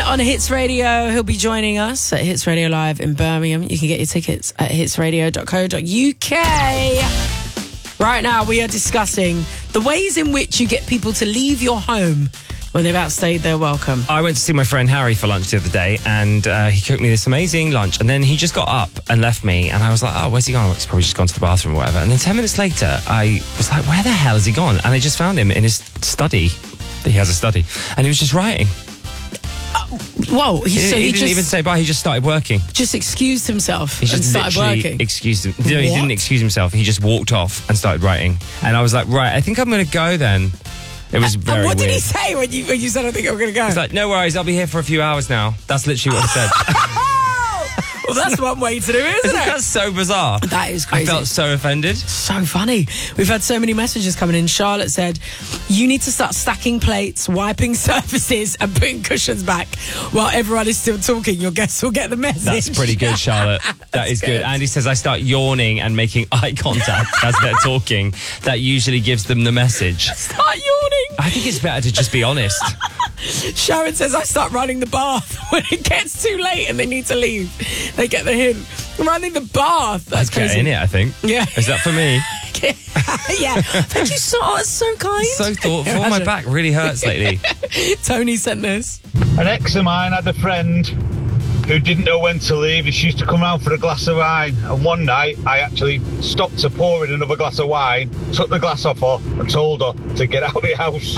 on Hits Radio. He'll be joining us at Hits Radio Live in Birmingham. You can get your tickets at hitsradio.co.uk. Right now, we are discussing the ways in which you get people to leave your home when they've outstayed their welcome. I went to see my friend Harry for lunch the other day, and he cooked me this amazing lunch, and then he just got up and left me, and I was like, oh, where's he gone? He's probably just gone to the bathroom or whatever. And then 10 minutes later, I was like, where the hell has he gone? And I just found him in his study. He has a study. And he was just writing. Whoa. He didn't even say bye, he just started working. Just excused himself He just and started working? Excused him. No, he didn't excuse himself. He just walked off and started writing. And I was like, right, I think I'm going to go then. It was very weird. What did he say when you said, I think I'm going to go? He's like, no worries, I'll be here for a few hours now. That's literally what he said. Well, that's one way to do it, isn't it? That's so bizarre. That is crazy. I felt so offended. So funny. We've had so many messages coming in. Charlotte said, you need to start stacking plates, wiping surfaces and putting cushions back while everyone is still talking. Your guests will get the message. That's pretty good, Charlotte. That is good. Andy says, I start yawning and making eye contact as they're talking. That usually gives them the message. Start yawning. I think it's better to just be honest. Sharon says, I start running the bath when it gets too late and they need to leave. They get the hint. Running the bath. That's crazy. Get in it, I think. Yeah. Is that for me? Yeah. Thank you so much. So kind. So thoughtful. My back really hurts lately. Tony sent this. An ex of mine had a friend who didn't know when to leave. She used to come round for a glass of wine. And one night, I actually stopped her pouring another glass of wine, took the glass off her and told her to get out of the house.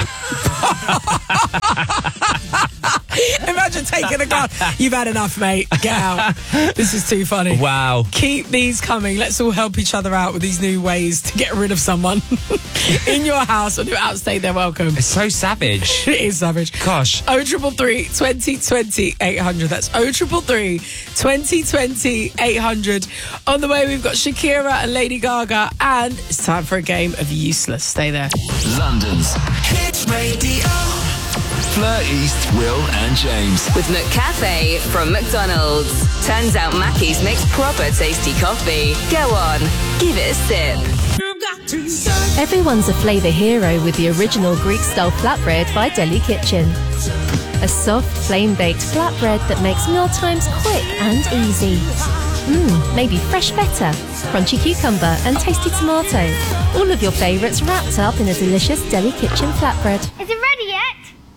Imagine taking a glass. You've had enough, mate. Get out. This is too funny. Wow. Keep these coming. Let's all help each other out with these new ways to get rid of someone in your house when they've outstayed their welcome. It's so savage. It is savage. Gosh. 0333 2020 800. That's 0333 2020 800. On the way, we've got Shakira and Lady Gaga, and it's time for a game of Useless. Stay there. London's Hits Radio. Fleur East, Will and James. With McCafe from McDonald's. Turns out Mackey's makes proper tasty coffee. Go on, give it a sip. Everyone's a flavour hero with the original Greek-style flatbread by Deli Kitchen. A soft, flame-baked flatbread that makes mealtimes quick and easy. Maybe fresh feta, crunchy cucumber and tasty tomato. All of your favourites wrapped up in a delicious Deli Kitchen flatbread. Is it ready yet?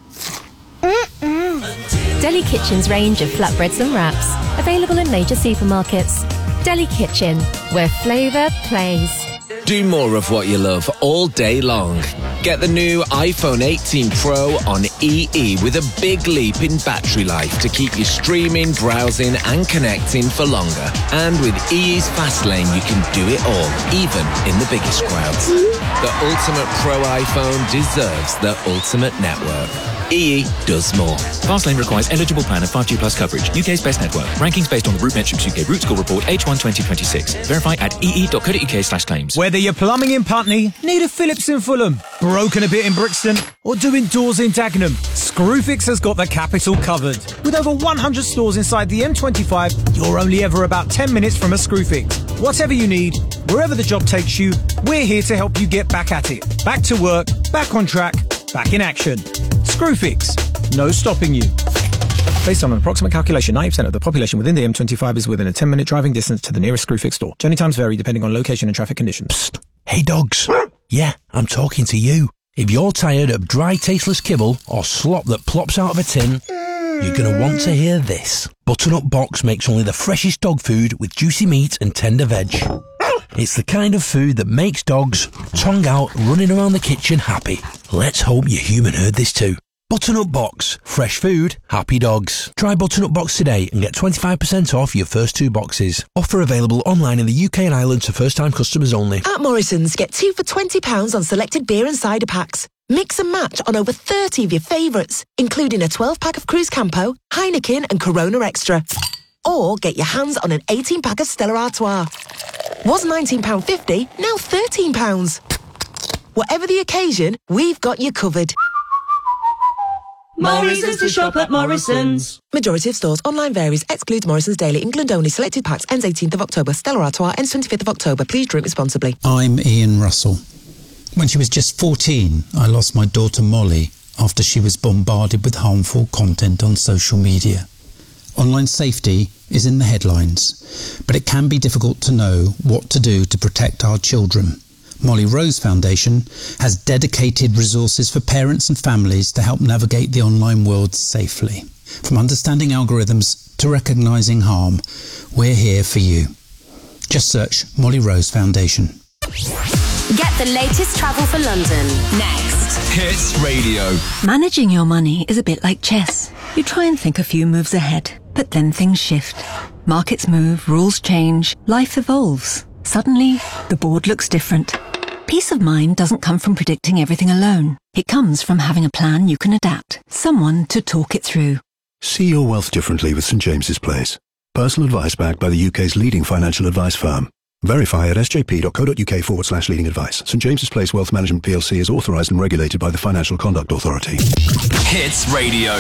Deli Kitchen's range of flatbreads and wraps, available in major supermarkets. Deli Kitchen, where flavour plays. Do more of what you love all day long. Get the new iPhone 18 Pro on EE with a big leap in battery life to keep you streaming, browsing and connecting for longer. And with EE's Fast Lane, you can do it all, even in the biggest crowds. The ultimate Pro iPhone deserves the ultimate network. EE does more. Fastlane requires eligible plan of 5G plus coverage. UK's best network. Rankings based on the Root Metrics UK Root Score Report H1 2026. Verify at ee.co.uk/claims. Whether you're plumbing in Putney, need a Phillips in Fulham, broken a bit in Brixton, or doing doors in Dagenham, Screwfix has got the capital covered. With over 100 stores inside the M25, you're only ever about 10 minutes from a Screwfix. Whatever you need, wherever the job takes you, we're here to help you get back at it. Back to work, back on track, back in action. Screwfix, no stopping you. Based on an approximate calculation, 90% of the population within the M25 is within a 10-minute driving distance to the nearest Screwfix store. Journey times vary depending on location and traffic conditions. Psst. Hey dogs. Yeah, I'm talking to you. If you're tired of dry, tasteless kibble or slop that plops out of a tin, you're going to want to hear this. Butternut Box makes only the freshest dog food with juicy meat and tender veg. It's the kind of food that makes dogs, tongue out, running around the kitchen happy. Let's hope your human heard this too. Butternut Box. Fresh food, happy dogs. Try Butternut Box today and get 25% off your first 2 boxes. Offer available online in the UK and Ireland to first-time customers only. At Morrison's, get 2 for £20 on selected beer and cider packs. Mix and match on over 30 of your favourites, including a 12-pack of Cruz Campo, Heineken and Corona Extra. Or get your hands on an 18-pack of Stella Artois. Was £19.50, now £13. Whatever the occasion, we've got you covered. More reasons to shop at Morrison's. Majority of stores. Online varies. Excludes Morrison's Daily. England only. Selected packs. Ends 18th of October. Stella Artois ends 25th of October. Please drink responsibly. I'm Ian Russell. When she was just 14, I lost my daughter Molly after she was bombarded with harmful content on social media. Online safety is in the headlines, but it can be difficult to know what to do to protect our children. Molly Rose Foundation has dedicated resources for parents and families to help navigate the online world safely. From understanding algorithms to recognising harm, we're here for you. Just search Molly Rose Foundation. Get the latest travel for London next. Hits Radio. Managing your money is a bit like chess. You try and think a few moves ahead, but then things shift. Markets move, rules change, life evolves. Suddenly, the board looks different. Peace of mind doesn't come from predicting everything alone. It comes from having a plan you can adapt, someone to talk it through. See your wealth differently with St James's Place. Personal advice backed by the UK's leading financial advice firm. Verify at sjp.co.uk/leading advice. St James's Place Wealth Management PLC is authorised and regulated by the Financial Conduct Authority. Hits Radio.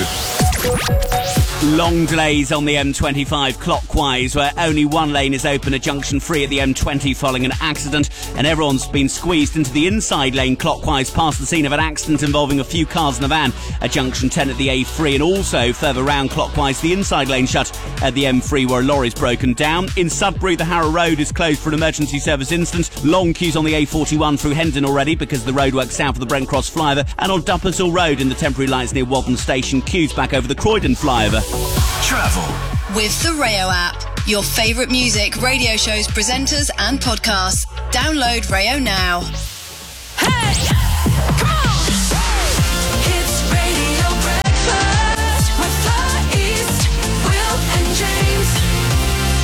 Long delays on the M25 clockwise, where only one lane is open at junction 3 at the M20 following an accident, and everyone's been squeezed into the inside lane clockwise past the scene of an accident involving a few cars and a van at junction 10 at the A3, and also further round clockwise the inside lane shut at the M3 where a lorry's broken down. In Sudbury, the Harrow Road is closed for an emergency service incident. Long queues on the A41 through Hendon already because of the roadwork south of the Brent Cross flyover, and on Duppers Road in the temporary lights near Wadden Station, queues back over the Croydon flyover. Travel with the Rayo app. Your favourite music, radio shows, presenters and podcasts. Download Rayo now. Hey!